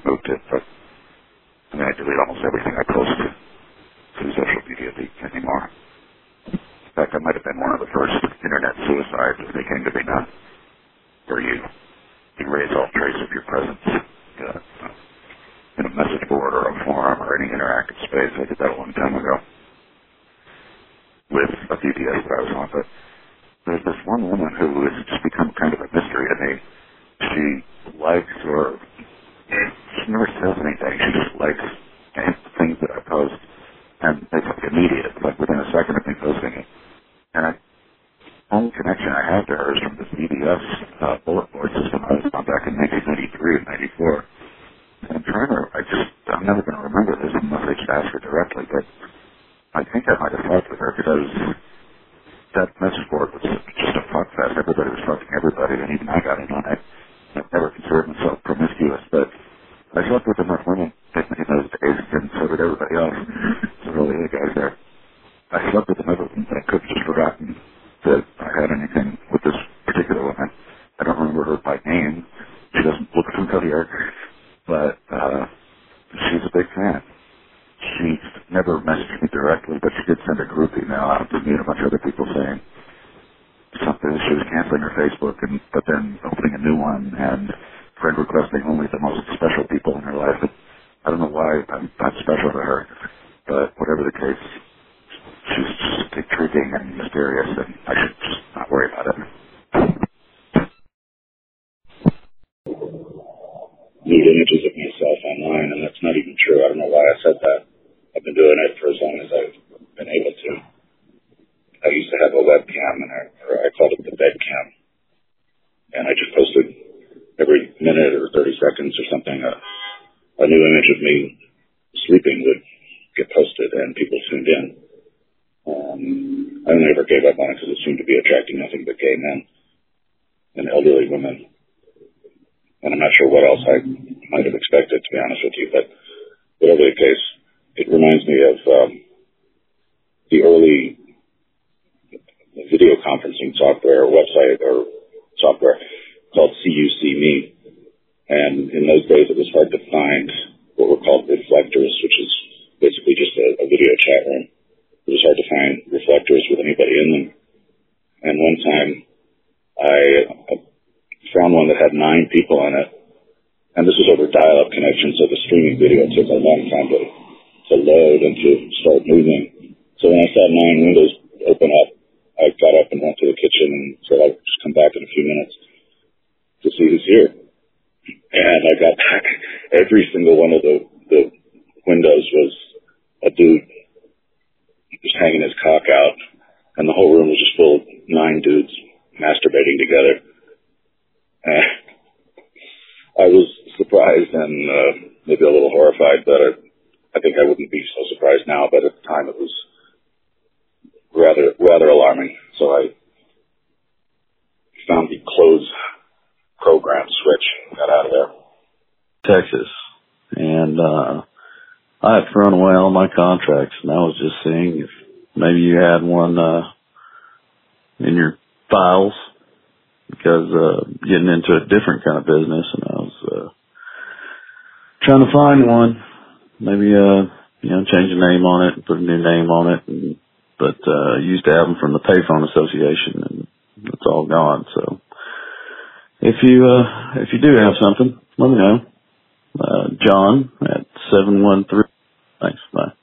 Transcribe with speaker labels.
Speaker 1: removed it, but I mean, I delete almost everything I post through social media anymore. In fact, I might have been one of the first internet suicides, as they came to be known, where you erase all trace of your presence in a message board or a forum or any interactive space. I did that a long time ago with a BBS that I was on, but there's this one woman who has just become kind of a mystery to me. She likes, or she never says anything. She just likes things that I post, and it's like immediate, like within a second of me posting it. And the only connection I have to her is from this BBS bullet board system I was on back in 1993 and 94. And I'm never going to remember this unless I just ask her directly, but I think I might have talked with her because that message board was just a fuck fest. Everybody was fucking everybody, and even I got in on it. I've never considered myself promiscuous, but I slept with enough women in those days, and so did everybody else. So really, the guys there. I slept with enough women that I could have just forgotten that I had anything with this particular woman. I don't remember her by name. She doesn't look familiar, but she's a big fan. She never messaged me directly, but she did send a group email out to me and a bunch of other people saying something. She was canceling her Facebook, but then opening a new one and friend requesting only the most special people in her life. I don't know why I'm not special to her, but whatever the case, she's just intriguing and mysterious, and I should just not worry about it.
Speaker 2: Nude images of myself online, and that's not even true. I don't know why I said that. I've been doing it for as long as I've been able to. I used to have a webcam, and I called it the bed cam, and I just posted every minute or 30 seconds or something. A new image of me sleeping would get posted, and people tuned in. I only ever gave up on it because it seemed to be attracting nothing but gay men and elderly women. And I'm not sure what else I might have expected, to be honest with you, but whatever the case, it reminds me of the early video conferencing software or website or software called CUC-Me. And in those days, it was hard to find what were called reflectors, which is basically just a video chat room. It was hard to find reflectors with anybody in them. And one time, I found one that had 9 people in it, and this was over dial-up connection, so the streaming video took a long time to load and to start moving. So when I saw 9 windows open up, I got up and went to the kitchen and said I'd just come back in a few minutes to see who's here. And I got back. Every single one of the windows was a dude just hanging his cock out, and the whole room was just full of 9 dudes masturbating together. I was surprised and maybe a little horrified, but I think I wouldn't be so surprised now, but at the time it was rather alarming. So I found the close program switch and got out of there.
Speaker 3: Texas. And I had thrown away all my contracts, and I was just seeing if maybe you had one in your files, because getting into a different kind of business, and I was trying to find one, maybe change the name on it and put a new name on it, but I used to have them from the Payphone Association, and it's all gone. So if you do have something, let me know. John at 713. Thanks. Bye.